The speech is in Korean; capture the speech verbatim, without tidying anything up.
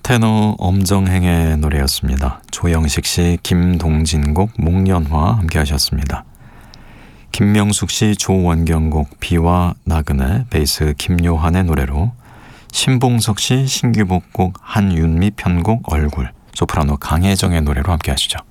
테너 엄정행의 노래였습니다. 조영식 씨, 김동진 곡, 목련화 함께 하셨습니다. 김명숙 씨, 조원경 곡 비와 나그네, 베이스 김요한의 노래로 신봉석 씨, 신규복 곡 한윤미 편곡 얼굴, 소프라노 강혜정의 노래로 함께 하시죠.